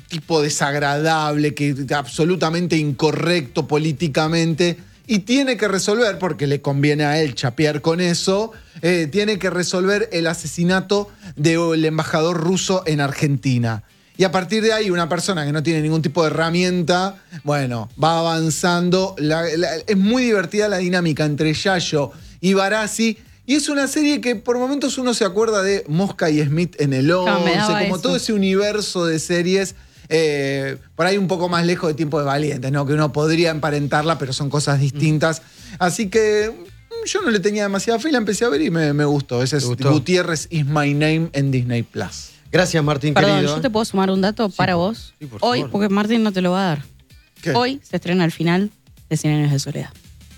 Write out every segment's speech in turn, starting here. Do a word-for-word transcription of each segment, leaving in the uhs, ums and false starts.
tipo desagradable, que absolutamente incorrecto políticamente, y tiene que resolver, porque le conviene a él chapear con eso, eh, tiene que resolver el asesinato del embajador ruso en Argentina. Y a partir de ahí, una persona que no tiene ningún tipo de herramienta, bueno, va avanzando. La, la, es muy divertida la dinámica entre Yayo y Barassi. Y es una serie que por momentos uno se acuerda de Mosca y Smith en el once, como eso. Todo ese universo de series, eh, por ahí un poco más lejos de Tiempo de Valientes, ¿no? Que uno podría emparentarla, pero son cosas distintas. Mm. Así que yo no le tenía demasiada fe, la empecé a ver y me, me gustó. Ese es gustó? Gutiérrez is my name en Disney Plus. Gracias, Martín, Perdón, querido. ¿yo te puedo sumar un dato sí, para vos? Sí, por Hoy, favor. porque Martín no te lo va a dar. ¿Qué? Hoy se estrena el final de Cien años de soledad.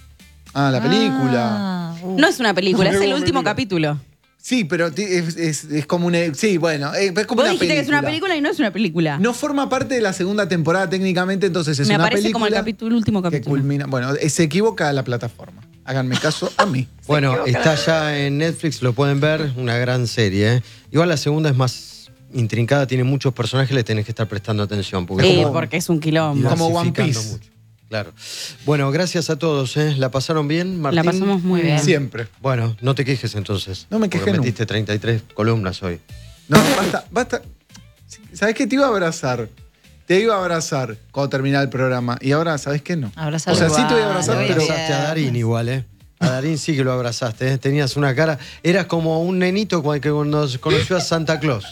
Ah, la película. Ah, uh. No es una película, es el último capítulo. Sí, pero es, es, es como una... Sí, bueno, es como Vos una dijiste película. que es una película y no es una película. No forma parte de la segunda temporada técnicamente, entonces es Me una aparece película... como el, capítulo, el último capítulo. Que culmina... Bueno, se equivoca la plataforma. Háganme caso a mí. Bueno, está ya en Netflix, lo pueden ver, una gran serie. ¿eh? Igual la segunda es más intrincada, tiene muchos personajes, le tenés que estar prestando atención. Porque sí, es como porque es un quilombo. Como One Piece. Mucho. Claro. Bueno, gracias a todos. ¿eh? ¿La pasaron bien, Martín? La pasamos muy bien. Siempre. Bueno, no te quejes entonces. No me quejé porque nunca. metiste treinta y tres columnas hoy. No, basta, basta. ¿Sabés qué? Te iba a abrazar. Te iba a abrazar cuando terminara el programa. Y ahora, ¿sabés qué? No. Abrazar o sea, sí te voy a abrazar, Lo pero... abrazaste a Darín igual, ¿eh? A Darín sí que lo abrazaste, ¿eh? Tenías una cara... Eras como un nenito que cuando conoció a Santa Claus.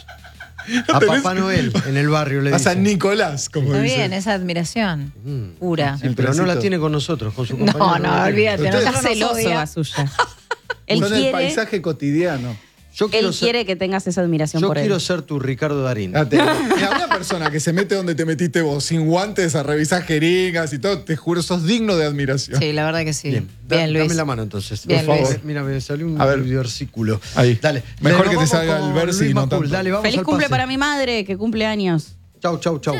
A Papá Noel en el barrio le A dicen. San Nicolás, como Está dicen. bien, esa admiración Mm. pura. Sí, pero no la tiene con nosotros, con su compañero. No, no, olvídate. No, Está no celoso odia. la suya. Él Son el quiere, paisaje cotidiano. Yo quiero, él ser, quiere que tengas esa admiración yo por quiero él. ser tu Ricardo Darín. Mira, una persona que se mete donde te metiste vos, sin guantes, a revisar jeringas y todo, te juro, sos digno de admiración. Sí, la verdad que sí. Bien, Bien, da- Luis. dame la mano entonces. Bien, por favor. Luis. Mira, me salió un A ver. versículo. Ahí. Dale. Mejor Nos que te vamos salga con el verso Luis y no Macul. tanto. Dale, vamos Feliz al cumple pase. para mi madre, que cumple años. Chau, chau, chau.